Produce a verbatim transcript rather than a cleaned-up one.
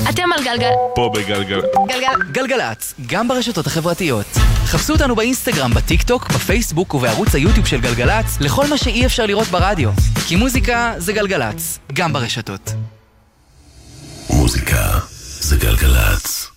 אתם על גלגל... פה בגלגל... גלגל... גלגלצ, גם ברשתות החברתיות. חפשו אותנו באינסטגרם, בטיק טוק, בפייסבוק ובערוץ היוטיוב של גלגלצ, לכל מה שאי אפשר לראות ברדיו. כי מוזיקה זה גלגלצ, גם ברשתות. מוזיקה זה גלגלצ.